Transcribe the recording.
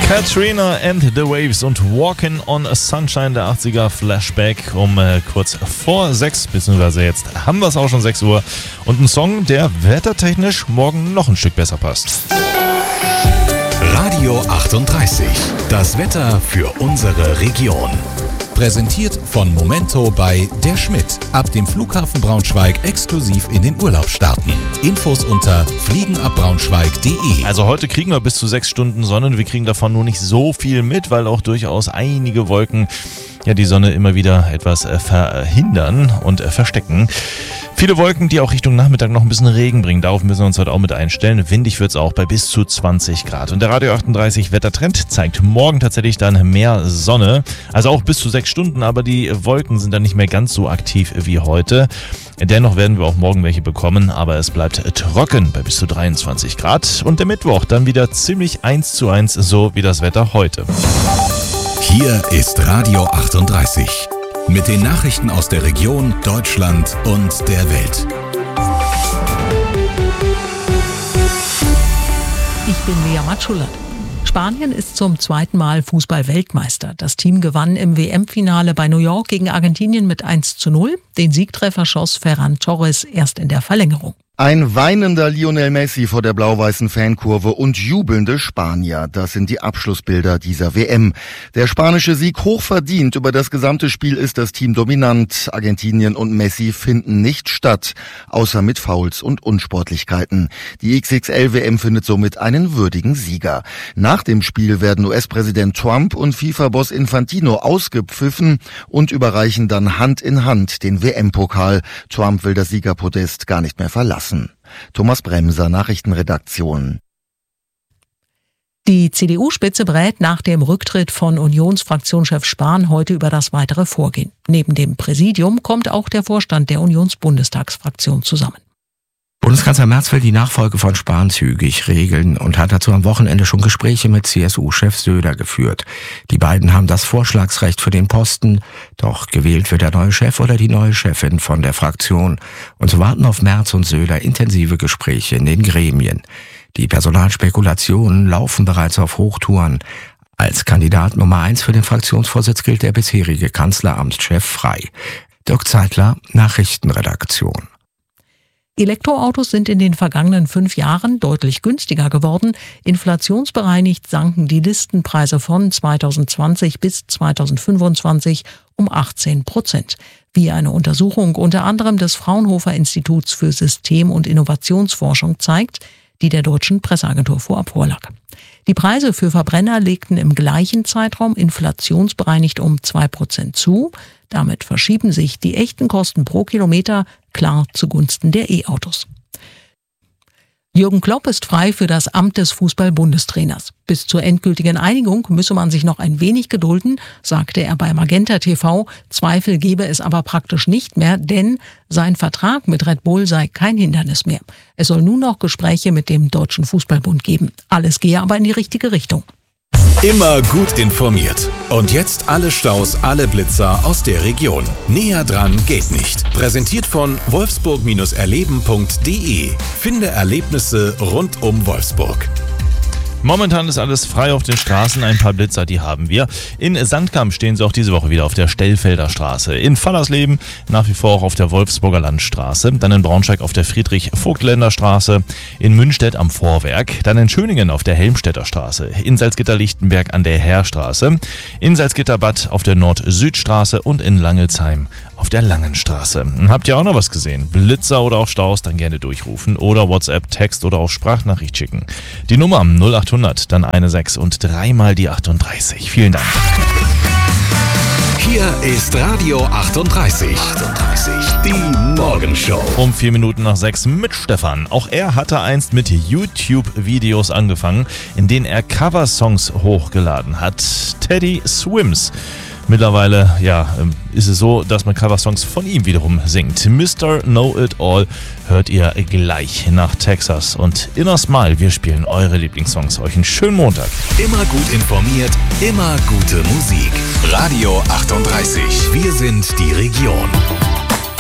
Katrina and the Waves und Walkin' on a Sunshine, der 80er Flashback um kurz vor 6, beziehungsweise jetzt haben wir es auch schon 6 Uhr. Und ein Song, der wettertechnisch morgen noch ein Stück besser passt. Radio 38, das Wetter für unsere Region. Präsentiert von Momento bei Der Schmidt. Ab dem Flughafen Braunschweig exklusiv in den Urlaub starten. Infos unter fliegenabbraunschweig.de. Also heute kriegen wir bis zu 6 Stunden Sonne. Wir kriegen davon nur nicht so viel mit, weil auch durchaus einige Wolken die Sonne immer wieder etwas verhindern und verstecken. Viele Wolken, die auch Richtung Nachmittag noch ein bisschen Regen bringen. Darauf müssen wir uns heute auch mit einstellen. Windig wird es auch bei bis zu 20 Grad. Und der Radio 38 Wettertrend zeigt morgen tatsächlich dann mehr Sonne. Also auch bis zu 6 Stunden, aber die Wolken sind dann nicht mehr ganz so aktiv wie heute. Dennoch werden wir auch morgen welche bekommen, aber es bleibt trocken bei bis zu 23 Grad. Und der Mittwoch dann wieder ziemlich 1:1, so wie das Wetter heute. Hier ist Radio 38 mit den Nachrichten aus der Region, Deutschland und der Welt. Ich bin Lea Matschulat. Spanien ist zum 2. Mal Fußball-Weltmeister. Das Team gewann im WM-Finale bei New York gegen Argentinien mit 1:0. Den Siegtreffer schoss Ferran Torres erst in der Verlängerung. Ein weinender Lionel Messi vor der blau-weißen Fankurve und jubelnde Spanier. Das sind die Abschlussbilder dieser WM. Der spanische Sieg hochverdient. Über das gesamte Spiel ist das Team dominant. Argentinien und Messi finden nicht statt, außer mit Fouls und Unsportlichkeiten. Die XXL-WM findet somit einen würdigen Sieger. Nach dem Spiel werden US-Präsident Trump und FIFA-Boss Infantino ausgepfiffen und überreichen dann Hand in Hand den WM-Pokal. Trump will das Siegerpodest gar nicht mehr verlassen. Thomas Bremser, Nachrichtenredaktion. Die CDU-Spitze berät nach dem Rücktritt von Unionsfraktionschef Spahn heute über das weitere Vorgehen. Neben dem Präsidium kommt auch der Vorstand der Unionsbundestagsfraktion zusammen. Bundeskanzler Merz will die Nachfolge von Spahn zügig regeln und hat dazu am Wochenende schon Gespräche mit CSU-Chef Söder geführt. Die beiden haben das Vorschlagsrecht für den Posten, doch gewählt wird der neue Chef oder die neue Chefin von der Fraktion. Und so warten auf Merz und Söder intensive Gespräche in den Gremien. Die Personalspekulationen laufen bereits auf Hochtouren. Als Kandidat Nummer 1 für den Fraktionsvorsitz gilt der bisherige Kanzleramtschef Frei. Dirk Zeitler, Nachrichtenredaktion. Elektroautos sind in den vergangenen 5 Jahren deutlich günstiger geworden. Inflationsbereinigt sanken die Listenpreise von 2020 bis 2025 um 18%. Wie eine Untersuchung unter anderem des Fraunhofer Instituts für System- und Innovationsforschung zeigt, die der deutschen Presseagentur vorab vorlag. Die Preise für Verbrenner legten im gleichen Zeitraum inflationsbereinigt um 2% zu. Damit verschieben sich die echten Kosten pro Kilometer klar zugunsten der E-Autos. Jürgen Klopp ist frei für das Amt des Fußball-Bundestrainers. Bis zur endgültigen Einigung müsse man sich noch ein wenig gedulden, sagte er bei Magenta TV. Zweifel gebe es aber praktisch nicht mehr, denn sein Vertrag mit Red Bull sei kein Hindernis mehr. Es soll nun noch Gespräche mit dem Deutschen Fußballbund geben. Alles gehe aber in die richtige Richtung. Immer gut informiert. Und jetzt alle Staus, alle Blitzer aus der Region. Näher dran geht nicht. Präsentiert von wolfsburg-erleben.de. Finde Erlebnisse rund um Wolfsburg. Momentan ist alles frei auf den Straßen, ein paar Blitzer, die haben wir. In Sandkamp stehen sie auch diese Woche wieder auf der Stellfelder Straße. In Fallersleben nach wie vor auch auf der Wolfsburger Landstraße. Dann in Braunschweig auf der Friedrich-Vogtländer Straße. In Münstedt am Vorwerk. Dann in Schöningen auf der Helmstedter Straße. In Salzgitter-Lichtenberg an der Heerstraße. In Salzgitter-Bad auf der Nord-Süd-Straße und in Langelsheim auf der Langenstraße. Habt ihr auch noch was gesehen? Blitzer oder auch Staus, dann gerne durchrufen oder WhatsApp, Text oder auch Sprachnachricht schicken. Die Nummer 0800, dann 16 und 3 mal die 38. Vielen Dank. Hier ist Radio 38. Die Morgenshow. Um 4 Minuten nach 6 mit Stefan. Auch er hatte einst mit YouTube-Videos angefangen, in denen er Coversongs hochgeladen hat. Teddy Swims. Mittlerweile, ist es so, dass man Coversongs von ihm wiederum singt. Mr. Know It All hört ihr gleich nach Texas und Inner Smile. Wir spielen eure Lieblingssongs. Euch einen schönen Montag. Immer gut informiert, immer gute Musik. Radio 38. Wir sind die Region.